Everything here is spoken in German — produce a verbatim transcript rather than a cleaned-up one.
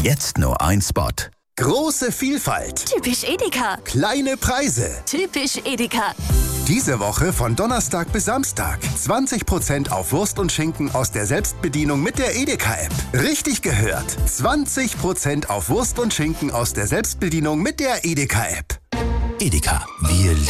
Jetzt nur ein Spot. Große Vielfalt. Typisch Edeka. Kleine Preise. Typisch Edeka. Diese Woche von Donnerstag bis Samstag. zwanzig Prozent auf Wurst und Schinken aus der Selbstbedienung mit der Edeka-App. Richtig gehört. zwanzig Prozent auf Wurst und Schinken aus der Selbstbedienung mit der Edeka-App. Edeka, wir